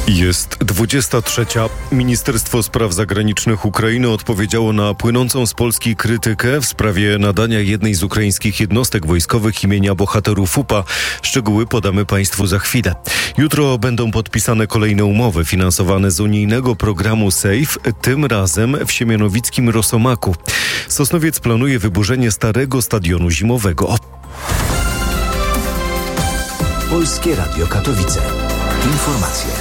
Jest 23. Ministerstwo Spraw Zagranicznych Ukrainy odpowiedziało na płynącą z Polski krytykę w sprawie nadania jednej z ukraińskich jednostek wojskowych imienia bohaterów UPA. Szczegóły podamy Państwu za chwilę. Jutro będą podpisane kolejne umowy finansowane z unijnego programu SAFE, tym razem w siemianowickim Rosomaku. Sosnowiec planuje wyburzenie starego stadionu zimowego. Polskie Radio Katowice. Informacje.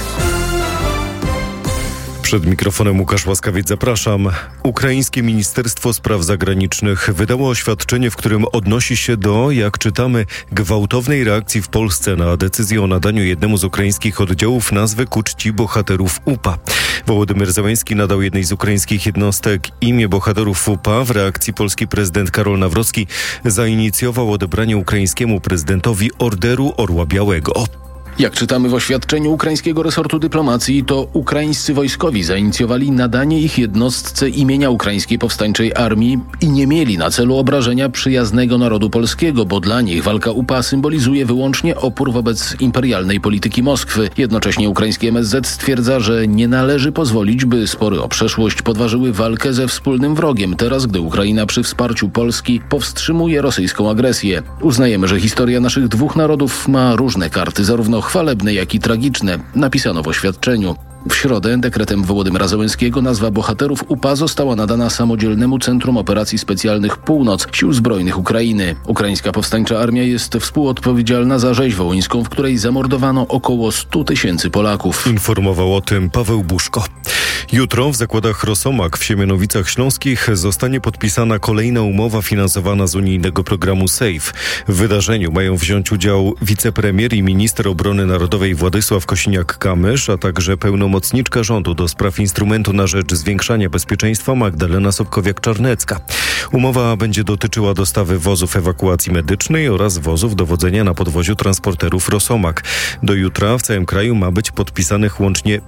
Przed mikrofonem Łukasz Łaskawiec, zapraszam. Ukraińskie Ministerstwo Spraw Zagranicznych wydało oświadczenie, w którym odnosi się do, jak czytamy, gwałtownej reakcji w Polsce na decyzję o nadaniu jednemu z ukraińskich oddziałów nazwy ku czci bohaterów UPA. Wołodymyr Zełenski nadał jednej z ukraińskich jednostek imię bohaterów UPA. W reakcji polski prezydent Karol Nawrocki zainicjował odebranie ukraińskiemu prezydentowi Orderu Orła Białego. Jak czytamy w oświadczeniu ukraińskiego resortu dyplomacji, to ukraińscy wojskowi zainicjowali nadanie ich jednostce imienia Ukraińskiej Powstańczej Armii i nie mieli na celu obrażenia przyjaznego narodu polskiego, bo dla nich walka UPA symbolizuje wyłącznie opór wobec imperialnej polityki Moskwy. Jednocześnie ukraiński MSZ stwierdza, że nie należy pozwolić, by spory o przeszłość podważyły walkę ze wspólnym wrogiem, teraz gdy Ukraina przy wsparciu Polski powstrzymuje rosyjską agresję. Uznajemy, że historia naszych dwóch narodów ma różne karty, zarówno chwalebne, jak i tragiczne, napisano w oświadczeniu. W środę dekretem Wołodymyra Zełenskiego nazwa bohaterów UPA została nadana Samodzielnemu Centrum Operacji Specjalnych Północ Sił Zbrojnych Ukrainy. Ukraińska Powstańcza Armia jest współodpowiedzialna za rzeź wołyńską, w której zamordowano około 100 000 Polaków. Informował o tym Paweł Buszko. Jutro w zakładach Rosomak w Siemianowicach Śląskich zostanie podpisana kolejna umowa finansowana z unijnego programu SAFE. W wydarzeniu mają wziąć udział wicepremier i minister obrony narodowej Władysław Kosiniak-Kamysz, a także pełnomocniczka rządu do spraw instrumentu na rzecz zwiększania bezpieczeństwa Magdalena Sobkowiak-Czarnecka. Umowa będzie dotyczyła dostawy wozów ewakuacji medycznej oraz wozów dowodzenia na podwoziu transporterów Rosomak. Do jutra w całym kraju ma być podpisanych łącznie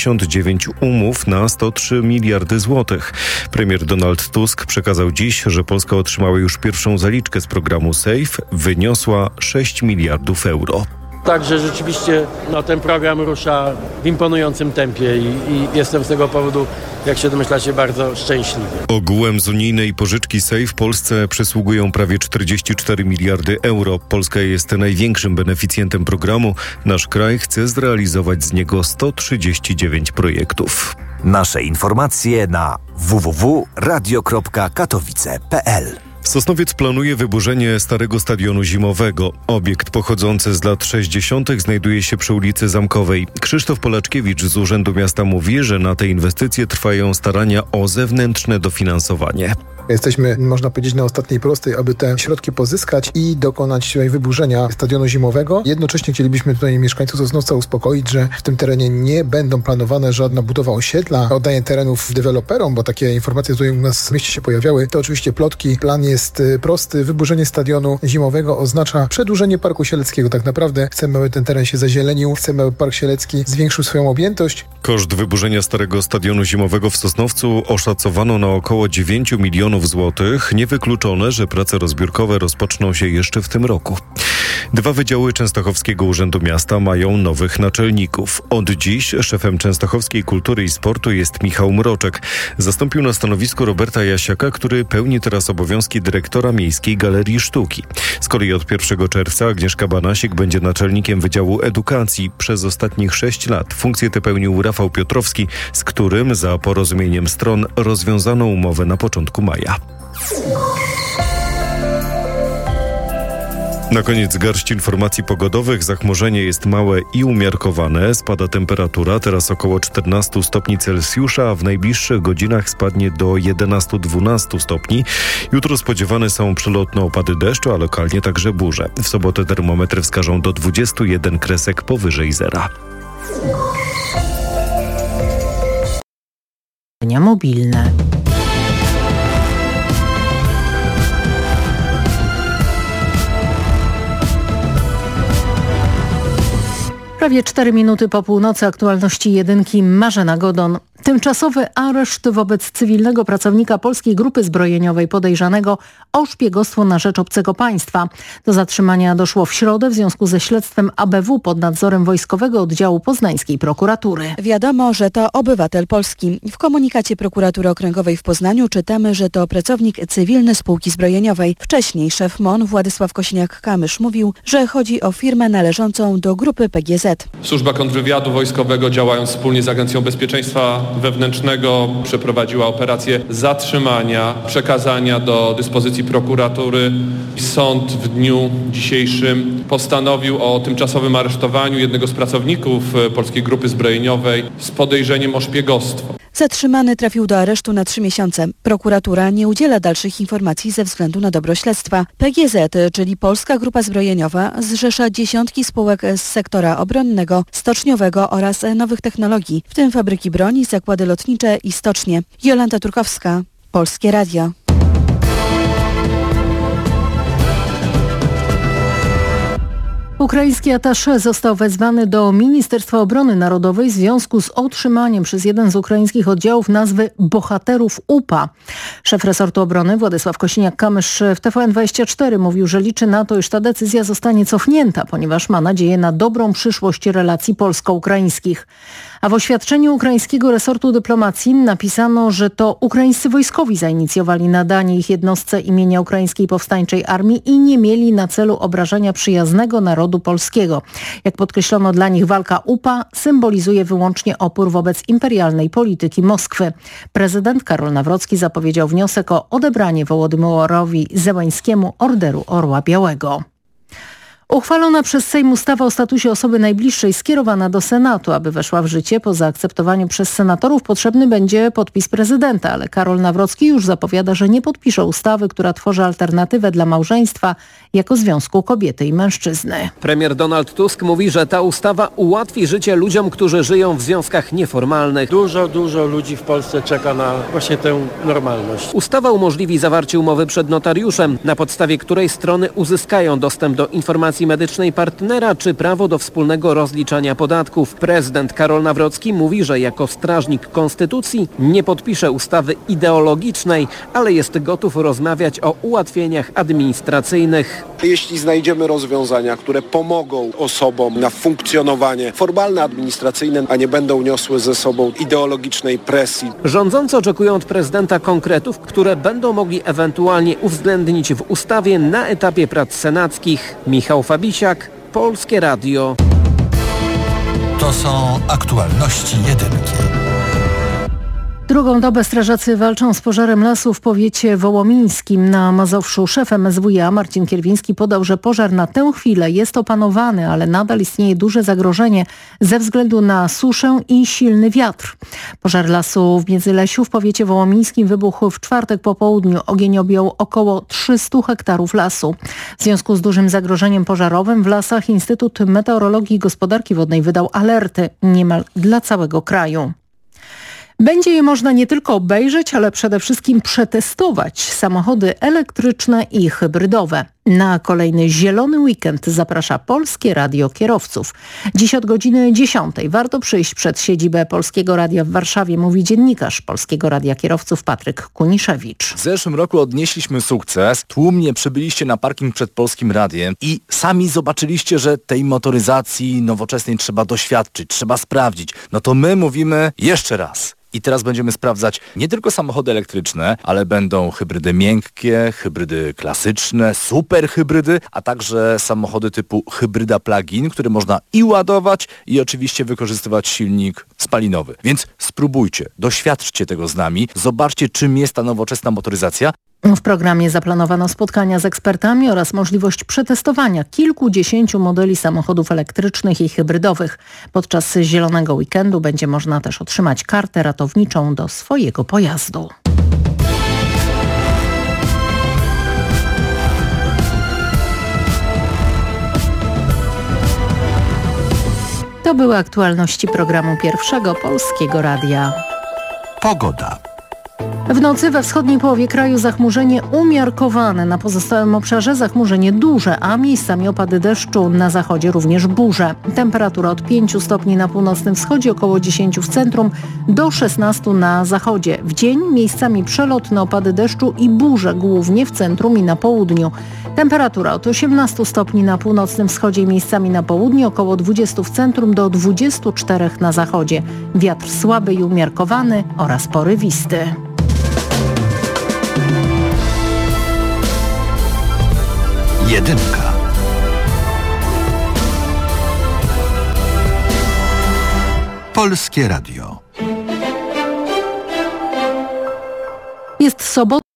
59 umów na 103 miliardy złotych. Premier Donald Tusk przekazał dziś, że Polska otrzymała już pierwszą zaliczkę z programu SAFE. Wyniosła 6 miliardów euro. Także rzeczywiście ten program rusza w imponującym tempie i jestem z tego powodu, jak się domyślacie, bardzo szczęśliwy. Ogółem z unijnej pożyczki SAFE Polsce przysługują prawie 44 miliardy euro. Polska jest największym beneficjentem programu. Nasz kraj chce zrealizować z niego 139 projektów. Nasze informacje na www.radio.katowice.pl. Sosnowiec planuje wyburzenie starego stadionu zimowego. Obiekt pochodzący z lat 60. znajduje się przy ulicy Zamkowej. Krzysztof Polaczkiewicz z Urzędu Miasta mówi, że na te inwestycje trwają starania o zewnętrzne dofinansowanie. Jesteśmy, można powiedzieć, na ostatniej prostej, aby te środki pozyskać i dokonać wyburzenia stadionu zimowego. Jednocześnie chcielibyśmy tutaj mieszkańców Sosnowca uspokoić, że w tym terenie nie będą planowane żadna budowa osiedla, oddanie terenów deweloperom, bo takie informacje tutaj u nas w mieście się pojawiały. To oczywiście plotki. Plan jest prosty. Wyburzenie stadionu zimowego oznacza przedłużenie Parku Sieleckiego. Tak naprawdę chcemy, aby ten teren się zazielenił. Chcemy, aby Park Sielecki zwiększył swoją objętość. Koszt wyburzenia starego stadionu zimowego w Sosnowcu oszacowano na około 9 milionów złotych. Niewykluczone, że prace rozbiórkowe rozpoczną się jeszcze w tym roku. 2 wydziały Częstochowskiego Urzędu Miasta mają nowych naczelników. Od dziś szefem Częstochowskiej Kultury i Sportu jest Michał Mroczek. Zastąpił na stanowisku Roberta Jasiaka, który pełni teraz obowiązki dyrektora Miejskiej Galerii Sztuki. Z kolei od 1 czerwca Agnieszka Banasik będzie naczelnikiem Wydziału Edukacji. Przez ostatnich 6 lat funkcję tę pełnił Rafał Piotrowski, z którym za porozumieniem stron rozwiązano umowę na początku maja. Na koniec garść informacji pogodowych. Zachmurzenie jest małe i umiarkowane. Spada temperatura, teraz około 14 stopni Celsjusza, a w najbliższych godzinach spadnie do 11-12 stopni. Jutro spodziewane są przelotne opady deszczu, a lokalnie także burze. W sobotę termometry wskażą do 21 kresek powyżej zera. Mobilne. Prawie 4 minuty po północy. Aktualności jedynki. Marzena Godon. Tymczasowy areszt wobec cywilnego pracownika Polskiej Grupy Zbrojeniowej podejrzanego o szpiegostwo na rzecz obcego państwa. Do zatrzymania doszło w środę w związku ze śledztwem ABW pod nadzorem Wojskowego Oddziału Poznańskiej Prokuratury. Wiadomo, że to obywatel Polski. W komunikacie Prokuratury Okręgowej w Poznaniu czytamy, że to pracownik cywilny spółki zbrojeniowej. Wcześniej szef MON Władysław Kosiniak-Kamysz mówił, że chodzi o firmę należącą do grupy PGZ. Służba kontrwywiadu wojskowego, działając wspólnie z Agencją Bezpieczeństwa Wewnętrznego, przeprowadziła operację zatrzymania, przekazania do dyspozycji prokuratury. Sąd w dniu dzisiejszym postanowił o tymczasowym aresztowaniu jednego z pracowników Polskiej Grupy Zbrojeniowej z podejrzeniem o szpiegostwo. Zatrzymany trafił do aresztu na 3 miesiące. Prokuratura nie udziela dalszych informacji ze względu na dobro śledztwa. PGZ, czyli Polska Grupa Zbrojeniowa, zrzesza dziesiątki spółek z sektora obronnego, stoczniowego oraz nowych technologii, w tym fabryki broni, zakłady lotnicze i stocznie. Jolanta Turkowska, Polskie Radio. Ukraiński attaché został wezwany do Ministerstwa Obrony Narodowej w związku z otrzymaniem przez jeden z ukraińskich oddziałów nazwy Bohaterów UPA. Szef resortu obrony Władysław Kosiniak-Kamysz w TVN24 mówił, że liczy na to, iż ta decyzja zostanie cofnięta, ponieważ ma nadzieję na dobrą przyszłość relacji polsko-ukraińskich. A w oświadczeniu ukraińskiego resortu dyplomacji napisano, że to ukraińscy wojskowi zainicjowali nadanie ich jednostce imienia Ukraińskiej Powstańczej Armii i nie mieli na celu obrażenia przyjaznego narodu polskiego. Jak podkreślono, dla nich walka UPA symbolizuje wyłącznie opór wobec imperialnej polityki Moskwy. Prezydent Karol Nawrocki zapowiedział wniosek o odebranie Wołodymyrowi Zełańskiemu Orderu Orła Białego. Uchwalona przez Sejm ustawa o statusie osoby najbliższej skierowana do Senatu, aby weszła w życie. Po zaakceptowaniu przez senatorów potrzebny będzie podpis prezydenta, ale Karol Nawrocki już zapowiada, że nie podpisze ustawy, która tworzy alternatywę dla małżeństwa jako związku kobiety i mężczyzny. Premier Donald Tusk mówi, że ta ustawa ułatwi życie ludziom, którzy żyją w związkach nieformalnych. Dużo ludzi w Polsce czeka na właśnie tę normalność. Ustawa umożliwi zawarcie umowy przed notariuszem, na podstawie której strony uzyskają dostęp do informacji medycznej partnera czy prawo do wspólnego rozliczania podatków. Prezydent Karol Nawrocki mówi, że jako strażnik konstytucji nie podpisze ustawy ideologicznej, ale jest gotów rozmawiać o ułatwieniach administracyjnych. Jeśli znajdziemy rozwiązania, które pomogą osobom na funkcjonowanie formalne, administracyjne, a nie będą niosły ze sobą ideologicznej presji. Rządzący oczekują od prezydenta konkretów, które będą mogli ewentualnie uwzględnić w ustawie na etapie prac senackich. Michał Fabisiak, Polskie Radio. To są aktualności jedynki. Drugą dobę strażacy walczą z pożarem lasu w powiecie wołomińskim na Mazowszu. Szef MSWiA Marcin Kierwiński podał, że pożar na tę chwilę jest opanowany, ale nadal istnieje duże zagrożenie ze względu na suszę i silny wiatr. Pożar lasu w Międzylesiu w powiecie wołomińskim wybuchł w czwartek po południu. Ogień objął około 300 hektarów lasu. W związku z dużym zagrożeniem pożarowym w lasach Instytut Meteorologii i Gospodarki Wodnej wydał alerty niemal dla całego kraju. Będzie je można nie tylko obejrzeć, ale przede wszystkim przetestować samochody elektryczne i hybrydowe. Na kolejny zielony weekend zaprasza Polskie Radio Kierowców. Dziś od godziny 10 warto przyjść przed siedzibę Polskiego Radia w Warszawie, mówi dziennikarz Polskiego Radia Kierowców Patryk Kuniszewicz. W zeszłym roku odnieśliśmy sukces. Tłumnie przybyliście na parking przed Polskim Radiem i sami zobaczyliście, że tej motoryzacji nowoczesnej trzeba doświadczyć, trzeba sprawdzić. No to my mówimy jeszcze raz. I teraz będziemy sprawdzać nie tylko samochody elektryczne, ale będą hybrydy miękkie, hybrydy klasyczne, superhybrydy, a także samochody typu hybryda plug-in, który można i ładować, i oczywiście wykorzystywać silnik spalinowy. Więc spróbujcie, doświadczcie tego z nami, zobaczcie, czym jest ta nowoczesna motoryzacja. W programie zaplanowano spotkania z ekspertami oraz możliwość przetestowania kilkudziesięciu modeli samochodów elektrycznych i hybrydowych. Podczas zielonego weekendu będzie można też otrzymać kartę ratowniczą do swojego pojazdu. To były aktualności programu Pierwszego Polskiego Radia. Pogoda. W nocy we wschodniej połowie kraju zachmurzenie umiarkowane, na pozostałym obszarze zachmurzenie duże, a miejscami opady deszczu, na zachodzie również burze. Temperatura od 5 stopni na północnym wschodzie, około 10 w centrum, do 16 na zachodzie. W dzień miejscami przelotne opady deszczu i burze, głównie w centrum i na południu. Temperatura od 18 stopni na północnym wschodzie i miejscami na południu, około 20 w centrum, do 24 na zachodzie. Wiatr słaby i umiarkowany oraz porywisty. Jedynka. Polskie Radio. Jest sobota.